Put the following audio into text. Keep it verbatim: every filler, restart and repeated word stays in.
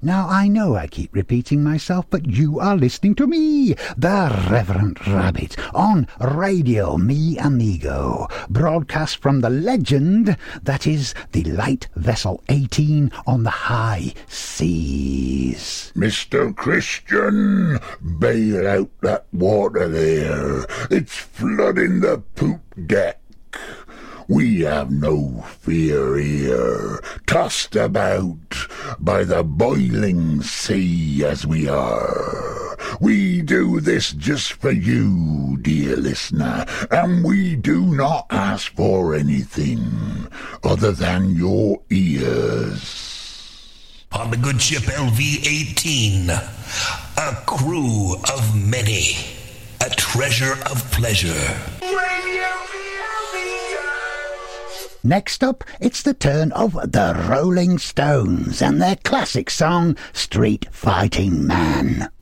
Now, I know I keep repeating myself, but you are listening to me, the Reverend Rabbit, on Radio Me Amigo, broadcast from the legend that is the Light Vessel eighteen on the high seas. Mister Christian, bail out that water there. It's flooding the poop deck. We have no fear here, tossed about by the boiling sea as we are. We do this just for you, dear listener, and we do not ask for anything other than your ears. On the good ship L V eighteen, a crew of many, a treasure of pleasure. Next up, it's the turn of the Rolling Stones and their classic song, Street Fighting Man.